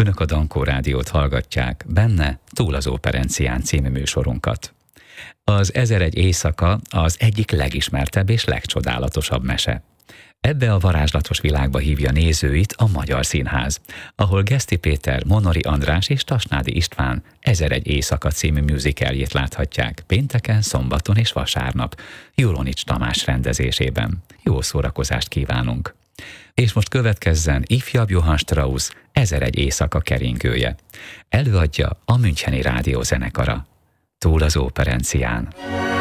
Önök a Dankó Rádiót hallgatják, benne Túl az Óperencián című műsorunkat. Az 1001 éjszaka az egyik legismertebb és legcsodálatosabb mese. Ebbe a varázslatos világba hívja nézőit a Magyar Színház, ahol Geszti Péter, Monori András és Tasnádi István 1001 éjszaka című musicaljét láthatják pénteken, szombaton és vasárnap, Juronics Tamás rendezésében. Jó szórakozást kívánunk! És most következzen ifjabb Johann Strauss 1001 éjszaka keringője. Előadja a Müncheni Rádió zenekara. Túl az Óperencián.